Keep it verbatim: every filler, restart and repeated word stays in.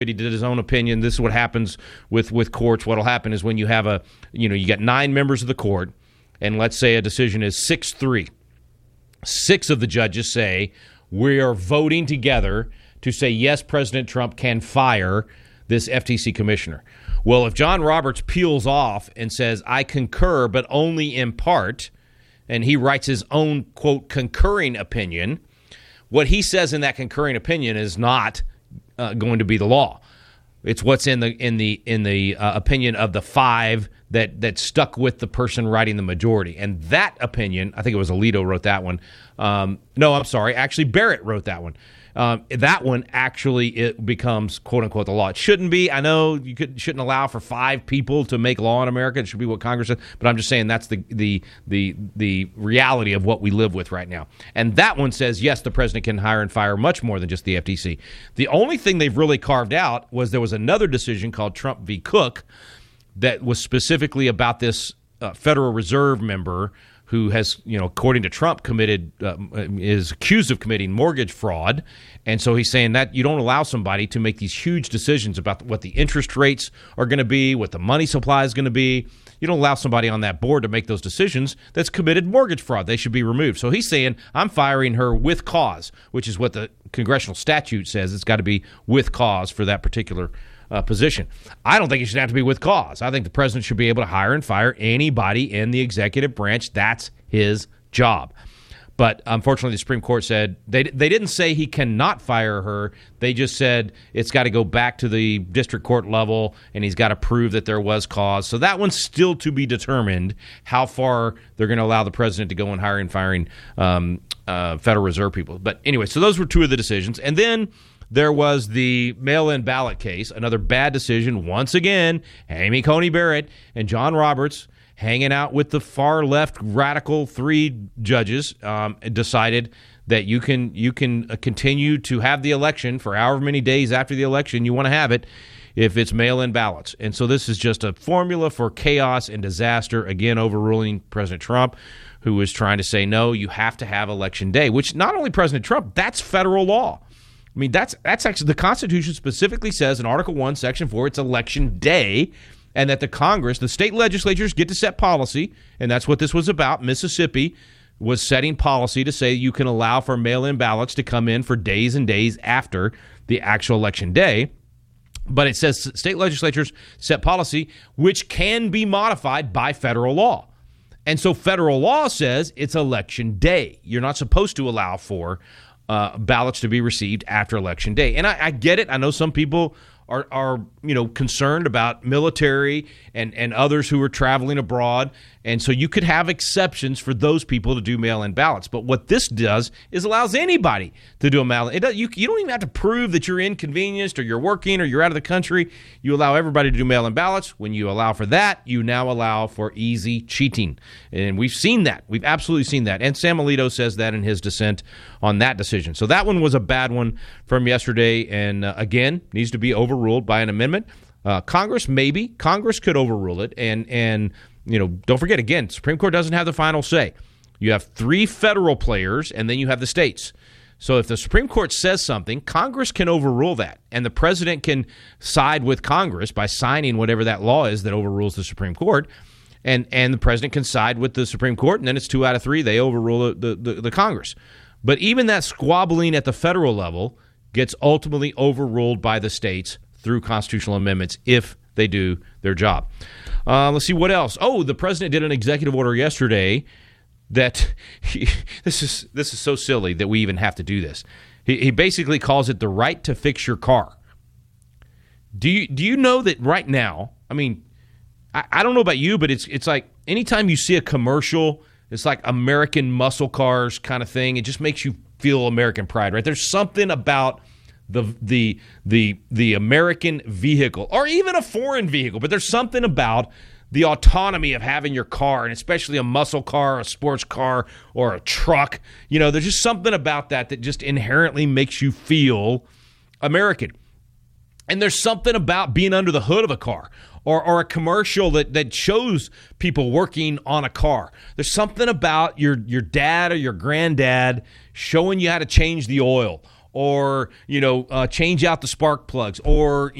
He did his own opinion. This is what happens with, with courts. What will happen is when you have a, you know, you got nine members of the court, and let's say a decision is six three. Six of the judges say, we are voting together to say, yes, President Trump can fire this F T C commissioner. Well, if John Roberts peels off and says, I concur, but only in part, and he writes his own, quote, concurring opinion, what he says in that concurring opinion is not uh, going to be the law. It's what's in the in the in the uh, opinion of the five that that stuck with the person writing the majority. And that opinion, I think it was Alito wrote that one. Um, no, I'm sorry. Actually, Barrett wrote that one. Um, that one actually it becomes quote unquote the law. It shouldn't be. I know you could, shouldn't allow for five people to make law in America. It should be what Congress says. But I'm just saying that's the the the the reality of what we live with right now. And that one says yes, the president can hire and fire much more than just the F T C. The only thing they've really carved out was there was another decision called Trump v. Cook that was specifically about this uh, Federal Reserve member who has, you know, according to Trump, committed uh, is accused of committing mortgage fraud. And so he's saying that you don't allow somebody to make these huge decisions about what the interest rates are going to be, what the money supply is going to be. You don't allow somebody on that board to make those decisions that's committed mortgage fraud. They should be removed. So he's saying, I'm firing her with cause, which is what the congressional statute says. It's got to be with cause for that particular Uh, position. I don't think it should have to be with cause. I think the president should be able to hire and fire anybody in the executive branch. That's his job. But unfortunately, the Supreme Court said they they didn't say he cannot fire her. They just said it's got to go back to the district court level, and he's got to prove that there was cause. So that one's still to be determined how far they're going to allow the president to go and hiring and firing um, uh, Federal Reserve people. But anyway, so those were two of the decisions. And then there was the mail-in ballot case, another bad decision. Once again, Amy Coney Barrett and John Roberts, hanging out with the far-left radical three judges, um, decided that you can you can continue to have the election for however many days after the election you want to have it if it's mail-in ballots. And so this is just a formula for chaos and disaster, again overruling President Trump, who was trying to say, no, you have to have election day, which not only President Trump, that's federal law. I mean, that's that's actually the Constitution specifically says in Article one, Section four, it's election day, and that the Congress, the state legislatures get to set policy, and that's what this was about. Mississippi was setting policy to say you can allow for mail-in ballots to come in for days and days after the actual election day. But it says state legislatures set policy, which can be modified by federal law. And so federal law says it's election day. You're not supposed to allow for Uh, ballots to be received after Election Day. And I, I get it. I know some people are, are you know, concerned about military and, and others who are traveling abroad. And so you could have exceptions for those people to do mail-in ballots. But what this does is allows anybody to do a mail-in. It does, you, you don't even have to prove that you're inconvenienced or you're working or you're out of the country. You allow everybody to do mail-in ballots. When you allow for that, you now allow for easy cheating. And we've seen that. We've absolutely seen that. And Sam Alito says that in his dissent on that decision. So that one was a bad one from yesterday. And uh, again, needs to be overruled by an amendment. Uh, Congress, maybe. Congress could overrule it. And, and you know, don't forget, again, Supreme Court doesn't have the final say. You have three federal players, and then you have the states. So if the Supreme Court says something, Congress can overrule that. And the president can side with Congress by signing whatever that law is that overrules the Supreme Court. And and the president can side with the Supreme Court, and then it's two out of three. They overrule the, the, the Congress. But even that squabbling at the federal level gets ultimately overruled by the states through constitutional amendments if they do their job. Uh, let's see what else. Oh, the president did an executive order yesterday that he, this is this is so silly that we even have to do this. He, he basically calls it the right to fix your car. Do you do you know that right now? I mean, I, I don't know about you, but it's it's like anytime you see a commercial, it's like American muscle cars kind of thing. It just makes you feel American pride, right? There's something about the the the the American vehicle, or even a foreign vehicle, but there's something about the autonomy of having your car, and especially a muscle car, a sports car, or a truck. You know, there's just something about that that just inherently makes you feel American. And there's something about being under the hood of a car, or or a commercial that, that shows people working on a car. There's something about your your dad or your granddad showing you how to change the oil, or, you know, uh, change out the spark plugs, or,